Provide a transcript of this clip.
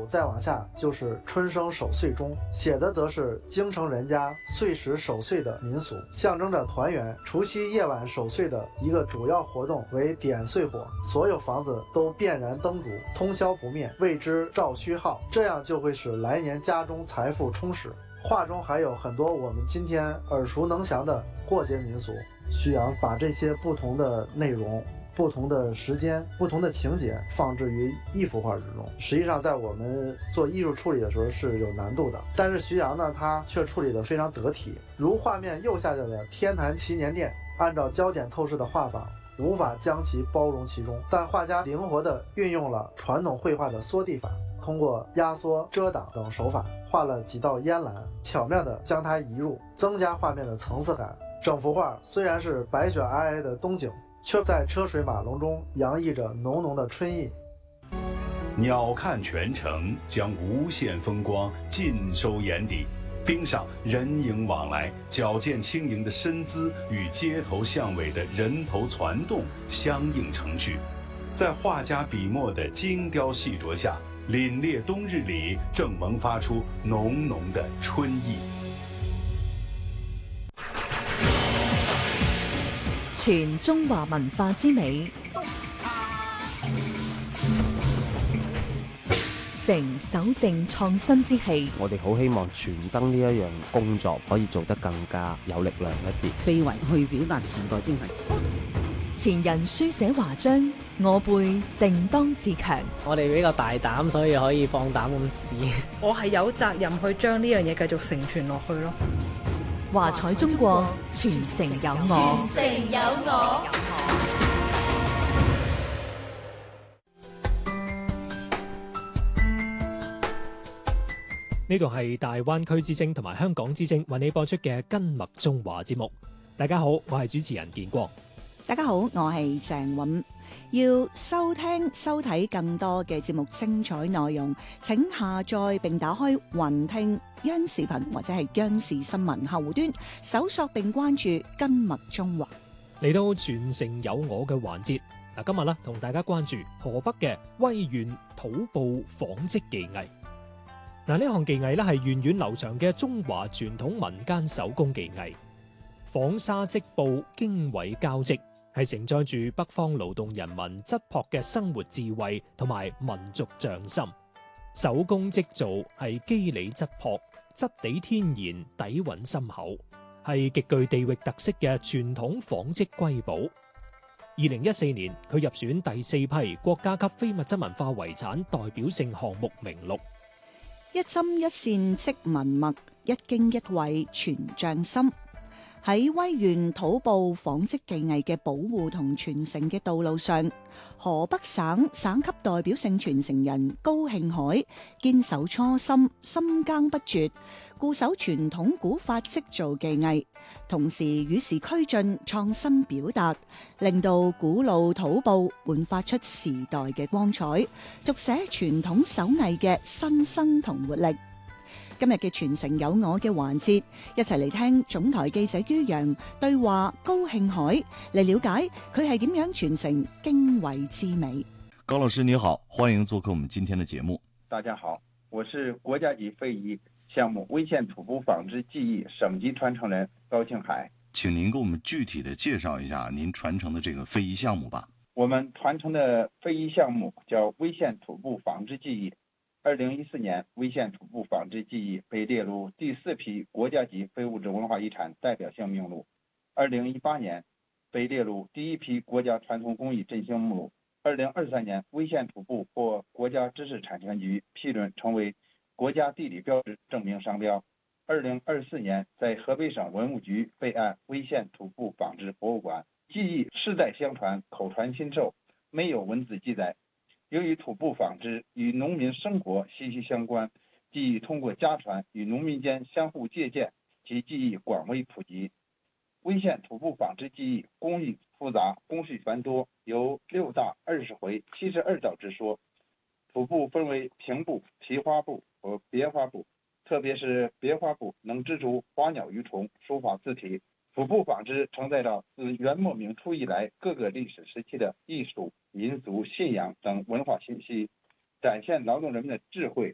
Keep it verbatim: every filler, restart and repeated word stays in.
再往下就是春生守岁钟，写的则是京城人家岁时守岁的民俗，象征着团圆。除夕夜晚守岁的一个主要活动为点岁火，所有房子都遍燃灯烛，通宵不灭，谓之照虚号，这样就会使来年家中财富充实。画中还有很多我们今天耳熟能详的过节民俗，徐阳把这些不同的内容、不同的时间、不同的情节放置于一幅画之中，实际上在我们做艺术处理的时候是有难度的，但是徐阳呢，他却处理得非常得体。如画面右下角的天坛祈年殿，按照焦点透视的画法，无法将其包容其中，但画家灵活地运用了传统绘画的缩地法，通过压缩、遮挡等手法，画了几道烟岚，巧妙地将它移入，增加画面的层次感。整幅画虽然是白雪皑皑的冬景，却在车水马龙中洋溢着浓浓的春意。 鸟瞰全城，将无限风光尽收眼底。冰上人影往来，矫健轻盈的身姿与街头巷尾的人头攒动相映成趣，在画家笔墨的精雕细琢下，凛冽冬日里正萌发出浓浓的春意。 全中華文化之美，成守正創新之氣。 我哋好希望傳燈呢一樣工作可以做得更加有力量一啲， 非遺去表達時代精神。 前人書寫華章，我輩定當自強。 我哋比較大膽，所以可以放膽咁試。 我係有責任去將呢樣嘢繼續承傳落去咯。 華彩中國，傳承有我， 傳承有我。 呢度係大灣區之聲同埋香港之聲為你播出嘅根脈中華節目。大家好，我係主持人建國。 大家好，我係鄭韻。要收聽收睇更多嘅節目精彩內容，請下載並打開雲聽央視頻或者係央視新聞客戶端，搜索並關注根脈中華。 嚟到傳承有我嘅環節，嗱，今日咧同大家關注河北嘅威縣土布紡織技藝。嗱，呢項技藝咧係源遠流長嘅中華傳統民間手工技藝，紡紗織布經緯交織，係承載住北方勞動人民質樸嘅生活智慧同埋民族匠心。手工織造係肌理質樸，質地天然，底蘊深厚，係極具地域特色嘅傳統紡織瑰寶。二零一四年，佢入選第四批國家級非物質文化遺產代表性項目名錄。 一針一線織文墨，一經一緯傳匠心。喺威縣土布紡織技藝嘅保護同傳承嘅道路上，河北省省級代表性傳承人高慶海堅守初心，深耕不絕，固守傳統古法織造技藝，同時與時俱進，創新表達，令到古老土布煥發出時代嘅光彩，續寫傳統手藝嘅新生同活力。今日嘅傳承有我嘅環節，一齊嚟聽總台記者于洋對話高慶海，嚟了解佢係點樣傳承經緯之美。 高老師你好，歡迎做客我們今天的節目。 大家好，我是國家級非遺項目威縣土布紡織技藝省級傳承人高慶海。 請您給我們具體的介紹一下您傳承的這個非遺項目吧。 我們傳承的非遺項目叫威縣土布紡織技藝。二零一四年，威縣土布紡織技藝被列入第四批國家級非物質文化遺產代表性名錄。二零一八年，被列入第一批國家傳統工藝振興目錄。二零二三年，威縣土布獲國家知識產權局批准成為國家地理標誌證明商標。二零二四年，在河北省文物局備案威縣土布紡織博物館。技藝世代相傳，口傳心授，沒有文字記載。由於土布紡織與農民生活息息相關，技藝通過家傳與農民間相互借鑑，其技藝廣為普及。威縣土布紡織技藝工藝複雜，工序繁多，有六大二十回七十二道之說。土布分為平布、提花布和別花布，特別是別花布能織出花鳥魚蟲，書法字體。土布紡織承載了自元末明初以來各個歷史時期的藝術、民俗、信仰等文化信息，展現勞動人民的智慧